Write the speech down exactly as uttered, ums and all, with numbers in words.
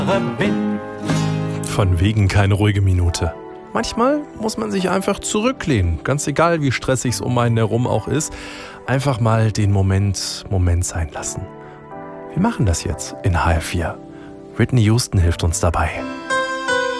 bin. Von wegen keine ruhige Minute. Manchmal muss man sich einfach zurücklehnen, ganz egal wie stressig es um einen herum auch ist. Einfach mal den Moment Moment sein lassen. Wir machen das jetzt in H R vier. Whitney Houston hilft uns dabei.